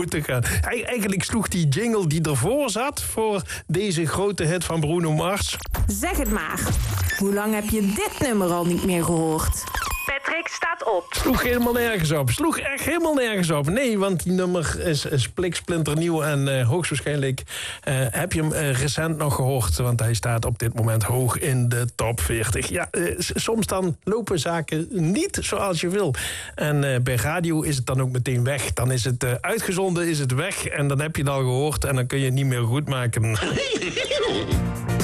moeten gaan. Eigenlijk sloeg die jingle die ervoor zat voor deze grote hit van Bruno Mars. Zeg het maar. Hoe lang heb je dit nummer al niet meer gehoord? Patrick staat op. Sloeg helemaal nergens op. Sloeg echt helemaal nergens op. Nee, want die nummer is spliksplinternieuw en hoogstwaarschijnlijk heb je hem recent nog gehoord. Want hij staat op dit moment hoog in de top 40. Ja, soms dan lopen zaken niet zoals je wil. En bij radio is het dan ook meteen weg. Dan is het uitgezonden, is het weg en dan heb je het al gehoord en dan kun je het niet meer goed maken.